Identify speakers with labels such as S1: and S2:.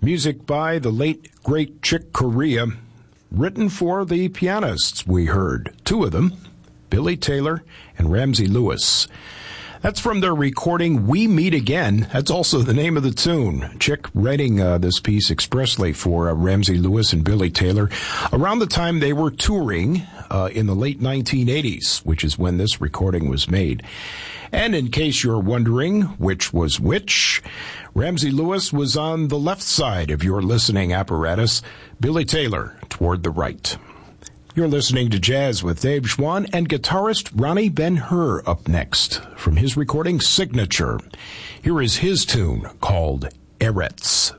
S1: Music by the late, great Chick Corea, written for the pianists we heard. Two of them, Billy Taylor and Ramsey Lewis. That's from their recording, We Meet Again. That's also the name of the tune. Chick writing this piece expressly for Ramsey Lewis and Billy Taylor around the time they were touring in the late 1980s, which is when this recording was made. And in case you're wondering which was which, Ramsey Lewis was on the left side of your listening apparatus, Billy Taylor toward the right. You're listening to Jazz with Dave Schwann and guitarist Ronnie Ben-Hur up next from his recording Signature. Here is his tune called Eretz.